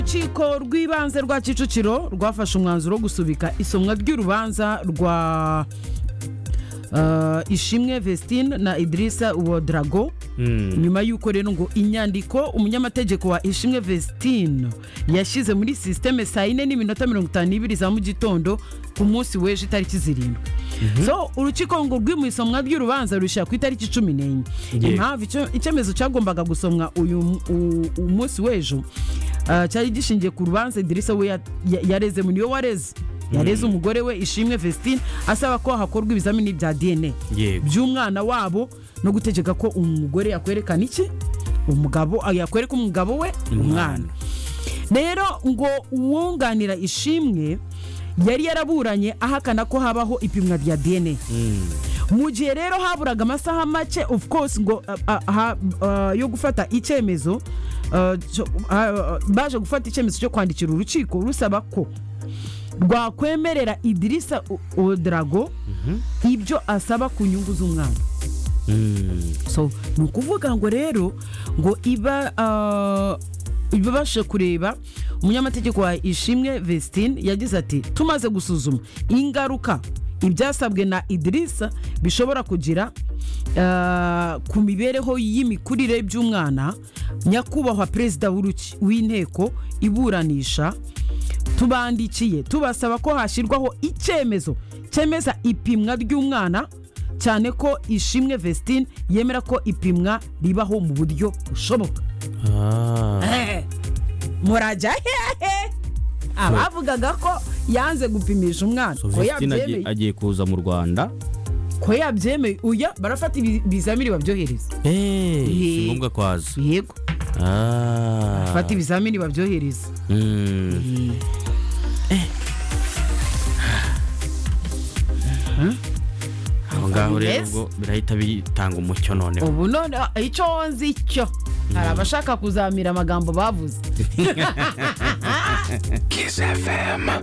urukiko rw'ibanze rwa Kicukiro rwafashe umwanzuro wo gusubika isomwa ry'urubanza rwa Ishimwe Vestine na Idrissa Uwodrago nyuma y'uko rero ngo inyandiko umunyamategeko wa Ishimwe Vestine yashize muri systeme saa 4:52 za mu gitondo ku munsi w'ejo itariki 7. So urukiko ngo rw'isomwa ry'urubanza rushya ku itariki 14. Impamvu icyemezo cyagombaga gusomwa uyu munsi w'ejo cyari gishingiye ku rubanza Idrissa we yareze mu niyo yareze umugore we Ishimwe Vestine asaba ko hakorwa ibizamini bya DNA by'umwana wabo no gutegeka ko umugore yakwerekana iki umugabo yakwereka umugabo we umwana. Rero ngo uwunganira Ishimwe yari yaraburanye ahakana ko habaho ipimwa rya DNA. Mu gihe rero haburaga amasaha make of course ngo yo gufata icyemezo baje gufata icyemezo cyo kwandikira urukiko rusaba ko rwakwemerera Idrissa Uwodrago ibyo asaba ku nyungu z'umwana. So ni ukuvuga ngo rero ngo ibabashe kureba umunyamategeko wa Ishimwe Vestine yagize ati tumaze gusuzuma ingaruka ibyasabwe na Idrissa bishobora kugira ku mibereho y'imikurire by'umwana, nyakubahwa perezida w'inteko iburanisha tubandikiye tubasaba ko hashyirwaho icyemezo cyemeza ipimwa ry'umwana, cyane ko Ishimwe Vestine yemera ko ipimwa ribaho mu buryo bushoboka. Murajya hehe abavugaga ko yanze gupimisha umwana ko yabyemeye agiye kuza mu Rwanda ko yabyemeye uya barafata ibizamini babyohereza si ngombwa kwaza yego fata ibizamini babyohereza aho ngaho rero ubwo birahita bitanga umucyo none ubu none icyo nzi icyo hari abashaka kuzamira amagambo bavuze. Kiss FM.